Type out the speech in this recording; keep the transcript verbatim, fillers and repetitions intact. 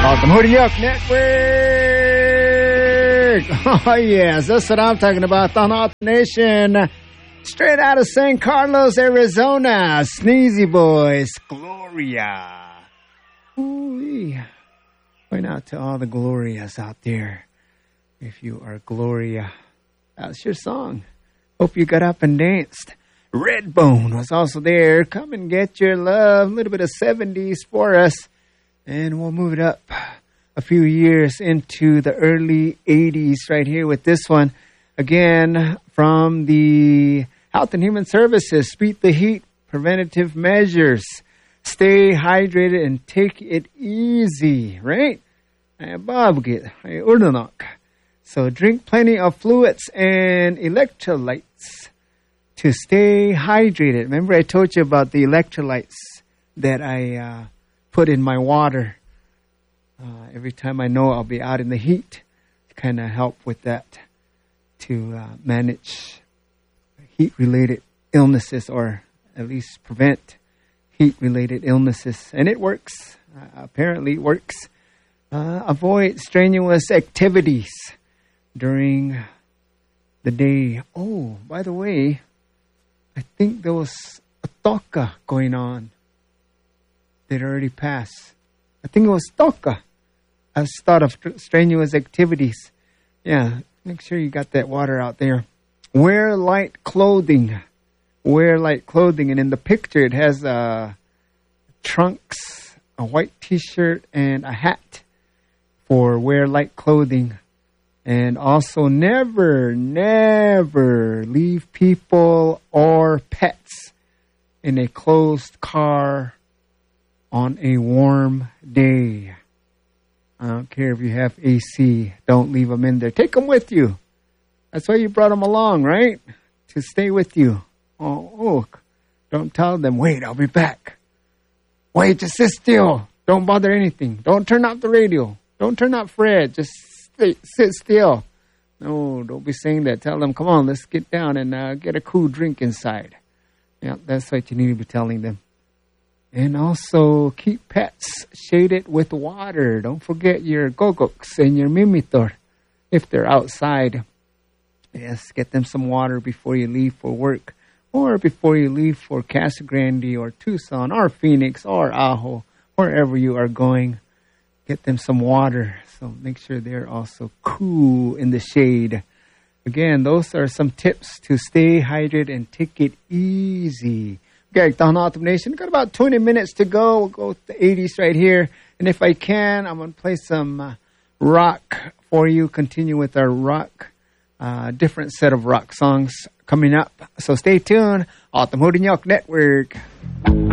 The Moody Yuck Network. Oh, yes, that's what I'm talking about. The North Nation. Straight out of San Carlos, Arizona. Sneezy Boys. Gloria. Ooh-wee. Point out to all the Glorias out there. If you are Gloria, that's your song. Hope you got up and danced. Redbone was also there. Come and get your love. A little bit of seventies for us. And we'll move it up a few years into the early eighties right here with this one. Again, from the Health and Human Services, Beat the Heat, Preventative Measures. Stay hydrated and take it easy, right? So drink plenty of fluids and electrolytes to stay hydrated. Remember I told you about the electrolytes that I... Uh, put in my water uh, every time I know I'll be out in the heat to kind of help with that, to uh, manage heat-related illnesses or at least prevent heat-related illnesses. And it works. Uh, apparently it works. Uh, avoid strenuous activities during the day. Oh, by the way, I think there was a toka going on. That already passed. I think it was toka. I was thought of strenuous activities. Yeah, make sure you got that water out there. Wear light clothing. Wear light clothing. And in the picture, it has uh, trunks, a white T-shirt, and a hat for wear light clothing. And also never, never leave people or pets in a closed car on a warm day. I don't care if you have A C. Don't leave them in there. Take them with you. That's why you brought them along, right? To stay with you. Oh, oh. Don't tell them, wait, I'll be back. Wait, just sit still. Don't bother anything. Don't turn off the radio. Don't turn off Fred. Just stay, sit still. No, don't be saying that. Tell them, come on, let's get down and uh, get a cool drink inside. Yeah, that's what you need to be telling them. And also keep pets shaded with water. Don't forget your gogoks and your mimitor if they're outside. Yes, get them some water before you leave for work or before you leave for Casa Grande or Tucson or Phoenix or Ajo, wherever you are going. Get them some water. So make sure they're also cool in the shade. Again, those are some tips to stay hydrated and take it easy. Okay, Tahanat Nation, got about twenty minutes to go. We'll go with the eighties right here. And if I can, I'm going to play some uh, rock for you. Continue with our rock, uh, different set of rock songs coming up. So stay tuned on the Moody Yuck Network.